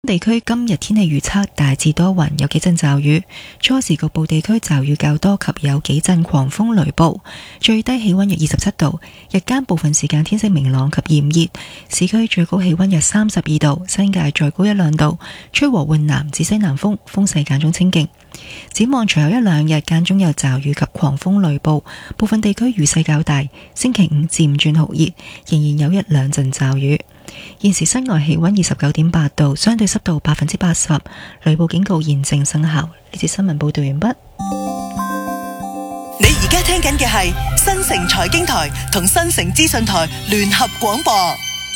地區今日天氣預測大致多雲，有幾陣驟雨，初時局部地區驟雨較多及有幾陣狂風雷暴，最低氣溫約27度，日間部分時間天色明朗及炎熱，市區最高氣溫約32度，新界再高1-2度，吹和緩南至西南風，風勢間中清勁。展望隨後1-2日間中有驟雨及狂風雷暴，部分地區雨勢較大，星期5漸轉酷熱，仍然有1-2陣驟雨。現時室外氣溫29.8度，相對濕度80%，雷暴警告現正生效。呢節新聞報道完畢。 你而家聽緊嘅係新城財經台同新城資訊台聯合廣播。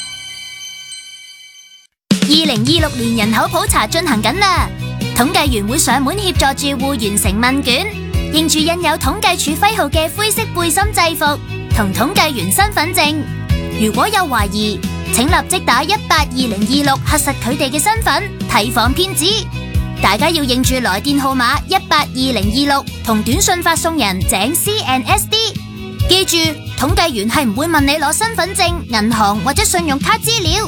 2026年人口普查進行緊啦，統計員會上門協助住戶完成問卷，認住印有統計處徽號嘅灰色背心制服同統計員身份證。如果有懷疑，請立即打182026核實佢哋嘅身份，提防騙子。大家要認住來電號碼182026同短信發送人井 CNSD。記住，統計員係唔會問你攞身份證、銀行或者信用卡資料。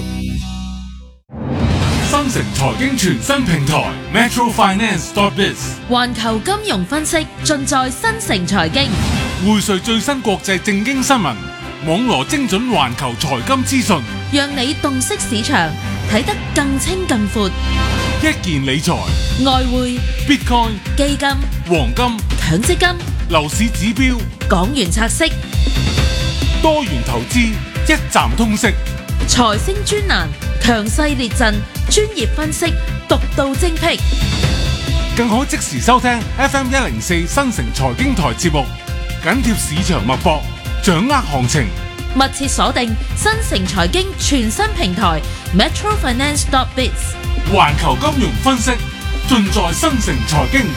新城財經全新平台 metrofinance.biz， 環球金融分析盡在新城財經， 匯萃最新國際政經新聞，網羅精準環球財金資訊， 讓你洞悉市場，睇得更清更闊。 一件理財、 外匯、 Bitcoin、 基金、 黃金、 強積金、 樓市指標、 港元拆息、 多元投資，一站通識。 財星專欄，強勢列陣，專業分析，獨到精闢。 更可即時收聽 FM104新城財經台節目，緊貼市場脈搏，掌握行情。 密切鎖定新城財經全新平台 metrofinance.biz， 環球金融分析盡在新城財經。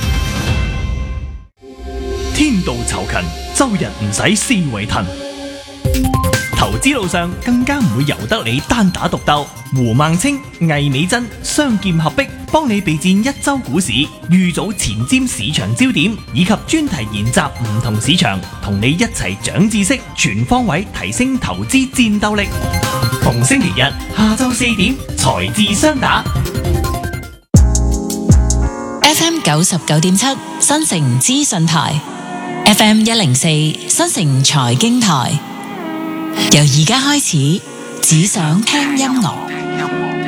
天道酬勤，周日唔使思維騰。投資路上更加唔會由得你單打獨鬥。胡孟青、魏美珍雙劍合璧，幫你備戰一周股市，預早前瞻市場焦點，以及專題研習唔同市場，同你一齊長知識，全方位提升投資戰鬥力。逢星期日下晝4點，財智雙打。 FM 99.7新城資訊台 ，FM 104新城財經台。由而家開始，只想聽音樂。